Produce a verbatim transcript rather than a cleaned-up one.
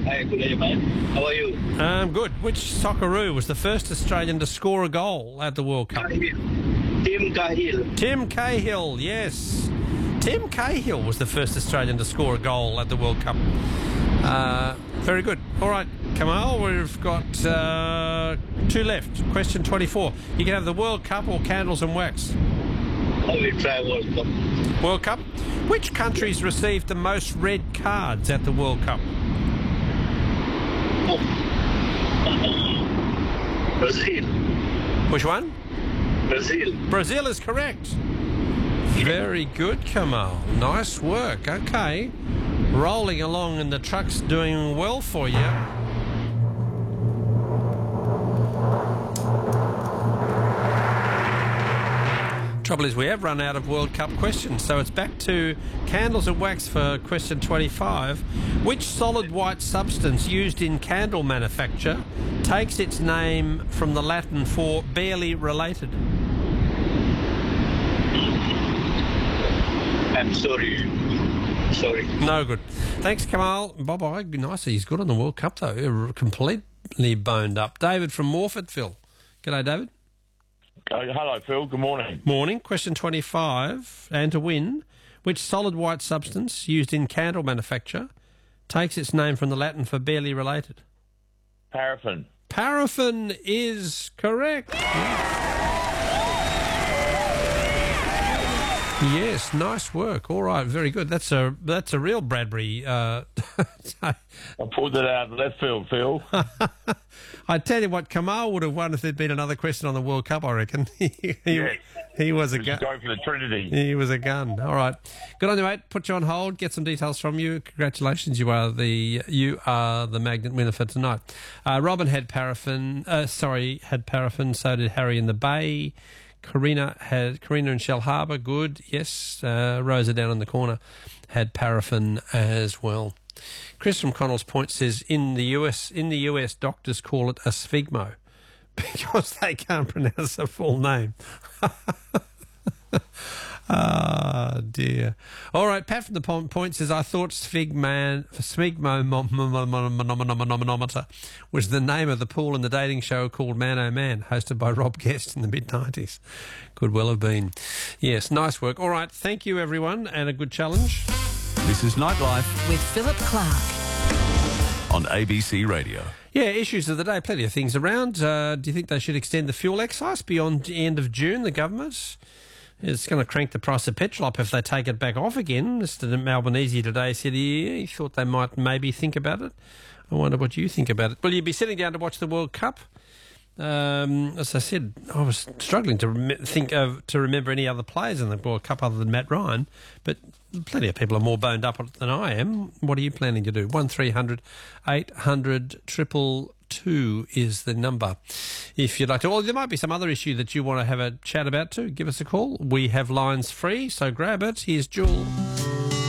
Hi, good day, mate. How are you? Um, good. Which Socceroo was the first Australian to score a goal at the World Cup? Cahill. Tim Cahill. Tim Cahill, yes. Tim Cahill was the first Australian to score a goal at the World Cup. Uh, very good. All right, Kamal, we've got uh, two left. Question twenty-four. You can have the World Cup or candles and wax. I will try World Cup. World Cup. Which countries received the most red cards at the World Cup? Oh. Brazil. Which one? Brazil. Brazil is correct. Very good, Kamal. Nice work. Okay. Rolling along and the truck's doing well for you. Trouble is we have run out of World Cup questions, so it's back to candles and wax for question twenty-five. Which solid white substance used in candle manufacture takes its name from the Latin for barely related? I'm sorry. Sorry. No good. Thanks, Kamal. Bye-bye. Nice. He's good on the World Cup, though. Completely boned up. David from Morfordville. G'day, David. Uh, hello, Phil. Good morning. Morning. Question twenty-five. And to win, which solid white substance used in candle manufacture takes its name from the Latin for barely related? Paraffin. Paraffin is correct. Yes, nice work. All right, very good. That's a that's a real Bradbury. Uh, I pulled it out of left field, Phil. I tell you what, Kamal would have won if there'd been another question on the World Cup, I reckon. he, Yeah. he was a We gun. should go for the Trinity. He was a gun. All right. Good on you, mate. Put you on hold, get some details from you. Congratulations, you are the you are the magnet winner for tonight. Uh, Robin had paraffin, uh, sorry, had paraffin, so did Harry in the Bay. Karina had Karina in Shell Harbour, good, yes. Uh, Rosa down in the corner had paraffin as well. Chris from Connells Point says in the U S in the U S doctors call it a sphygmo because they can't pronounce the full name. Ah, dear. All right, Pat from the Point says, I thought Sphygman, Sphygmomanometer was the name of the pool in the dating show called Man Oh Man, hosted by Rob Guest in the mid nineties. Could well have been. Yes, nice work. All right, thank you, everyone, and a good challenge. This is Nightlife with Philip Clark on A B C Radio. Yeah, issues of the day, plenty of things around. Uh, do you think they should extend the fuel excise beyond the end of June, the government? It's going to crank the price of petrol up if they take it back off again. Mister Albanese today said he, he thought they might maybe think about it. I wonder what you think about it. Will you be sitting down to watch the World Cup? Um, as I said, I was struggling to rem- think of to remember any other players in the World Cup other than Matt Ryan, but plenty of people are more boned up than I am. What are you planning to do? One three hundred eight hundred triple two is the number. If you'd like to, or there might be some other issue that you want to have a chat about too. Give us a call. We have lines free, so grab it. Here's Jewel.